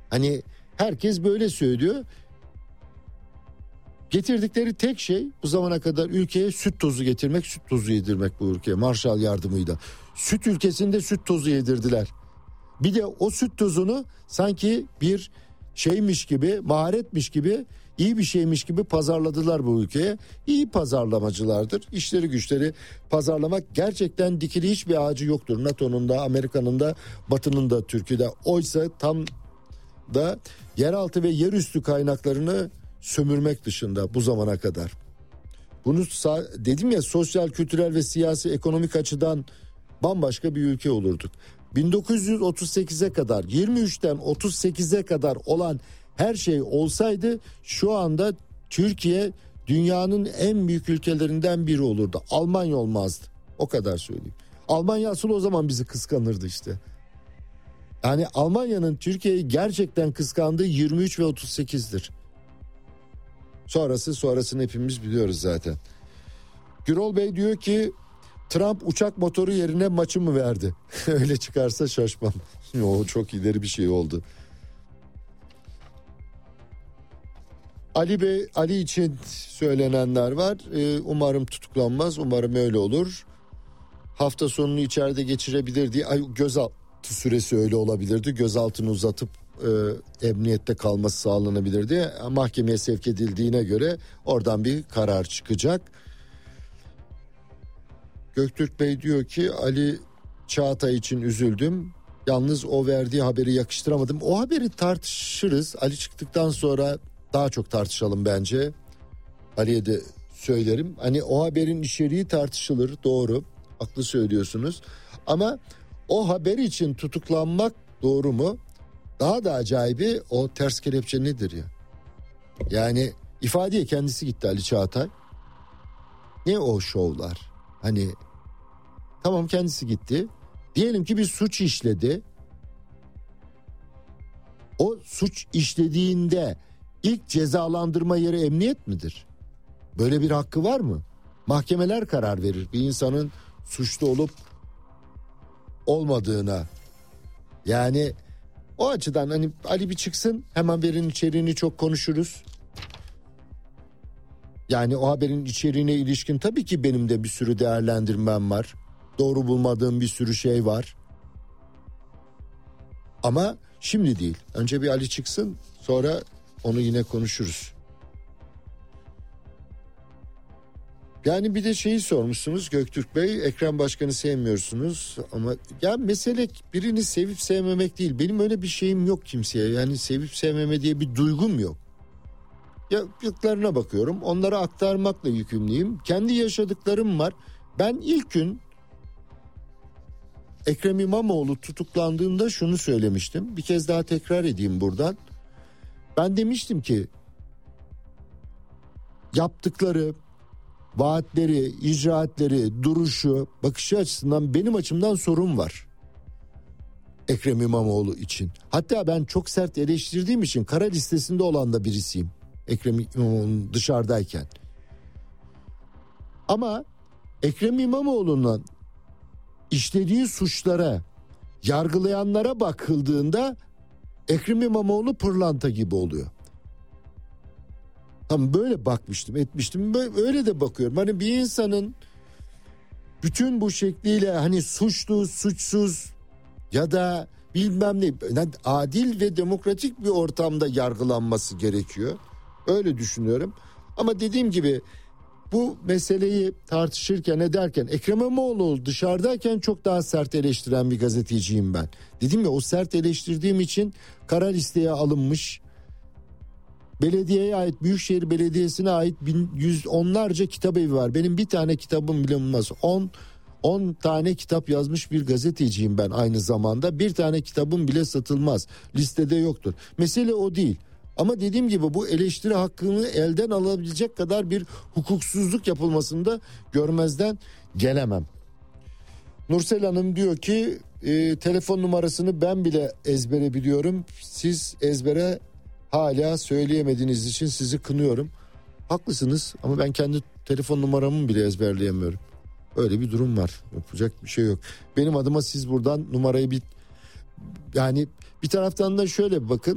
Hani herkes böyle söylüyor. Getirdikleri tek şey bu zamana kadar ülkeye süt tozu getirmek, süt tozu yedirmek bu ülkeye Marshall yardımıyla. Süt ülkesinde süt tozu yedirdiler. Bir de o süt tozunu sanki bir şeymiş gibi, maharetmiş gibi, iyi bir şeymiş gibi pazarladılar bu ülkeye. İyi pazarlamacılardır. İşleri güçleri pazarlamak, gerçekten dikili hiçbir ağacı yoktur. NATO'nun da, Amerika'nın da, Batı'nın da, Türkiye'de. Oysa tam da yeraltı ve yerüstü kaynaklarını sömürmek dışında bu zamana kadar. Bunu dedim ya, sosyal, kültürel ve siyasi, ekonomik açıdan bambaşka bir ülke olurduk. 1938'e kadar, 23'ten 38'e kadar olan her şey olsaydı şu anda Türkiye dünyanın en büyük ülkelerinden biri olurdu. Almanya olmazdı. O kadar söyleyeyim. Almanya asıl o zaman bizi kıskanırdı işte. Yani Almanya'nın Türkiye'yi gerçekten kıskandığı 23 ve 38'dir. Sonrasını hepimiz biliyoruz zaten. Gürol Bey diyor ki Trump uçak motoru yerine maçı mı verdi? Öyle çıkarsa şaşmam. O çok ileri bir şey oldu. Ali için söylenenler var. Umarım tutuklanmaz. Umarım öyle olur. Hafta sonunu içeride geçirebilir diye. Gözaltı süresi öyle olabilirdi. Gözaltını uzatıp emniyette kalması sağlanabilirdi. Mahkemeye sevk edildiğine göre oradan bir karar çıkacak. Göktürk Bey diyor ki Ali Çağatay için üzüldüm. Yalnız o verdiği haberi yakıştıramadım. O haberi tartışırız. Ali çıktıktan sonra daha çok tartışalım bence. Ali'ye de söylerim. Hani o haberin içeriği tartışılır, doğru. Haklı söylüyorsunuz. Ama o haber için tutuklanmak doğru mu? Daha da acayibi o ters kelepçe nedir ya? Yani ifadeye kendisi gitti Ali Çağatay. Ne o şovlar? Hani tamam, kendisi gitti. Diyelim ki bir suç işledi. O suç işlediğinde ilk cezalandırma yeri emniyet midir? Böyle bir hakkı var mı? Mahkemeler karar verir bir insanın suçlu olup olmadığına. Yani o açıdan hani Ali bir çıksın, hem haberin içeriğini çok konuşuruz. Yani o haberin içeriğine ilişkin tabii ki benim de bir sürü değerlendirmem var. Doğru bulmadığım bir sürü şey var. Ama şimdi değil. Önce bir Ali çıksın, sonra onu yine konuşuruz. Yani bir de şeyi sormuşsunuz Göktürk Bey, Ekrem Başkan'ı sevmiyorsunuz ama ya mesele birini sevip sevmemek değil. Benim öyle bir şeyim yok kimseye. Yani sevip sevmeme diye bir duygum yok. Yaptıklarına bakıyorum, onlara aktarmakla yükümlüyüm. Kendi yaşadıklarım var. Ben ilk gün Ekrem İmamoğlu tutuklandığında şunu söylemiştim. Bir kez daha tekrar edeyim buradan. Ben demiştim ki yaptıkları, vaatleri, icraatleri, duruşu, bakışı açısından benim açımdan sorun var Ekrem İmamoğlu için. Hatta ben çok sert eleştirdiğim için kara listesinde olan da birisiyim Ekrem İmamoğlu'nun dışarıdayken. Ama Ekrem İmamoğlu'nun işlediği suçlara, yargılayanlara bakıldığında Ekrem İmamoğlu pırlanta gibi oluyor. Tam böyle bakmıştım, etmiştim. Öyle de bakıyorum. Hani bir insanın bütün bu şekliyle hani suçlu, suçsuz ya da bilmem ne, adil ve demokratik bir ortamda yargılanması gerekiyor. Öyle düşünüyorum. Ama dediğim gibi bu meseleyi tartışırken ederken Ekrem İmamoğlu dışarıdayken çok daha sert eleştiren bir gazeteciyim ben. Dedim ya, o sert eleştirdiğim için kara listeye alınmış, belediyeye ait, Büyükşehir Belediyesi'ne ait onlarca kitap evi var. Benim bir tane kitabım bile olmaz. 10 tane kitap yazmış bir gazeteciyim ben aynı zamanda. Bir tane kitabım bile satılmaz. Listede yoktur. Mesele o değil. Ama dediğim gibi bu eleştiri hakkını elden alabilecek kadar bir hukuksuzluk yapılmasını da görmezden gelemem. Nursel Hanım diyor ki telefon numarasını ben bile ezbere biliyorum. Siz ezbere hala söyleyemediğiniz için sizi kınıyorum. Haklısınız ama ben kendi telefon numaramı bile ezberleyemiyorum. Öyle bir durum var. Yapacak bir şey yok. Benim adıma siz buradan numarayı yani bir taraftan da şöyle bakın.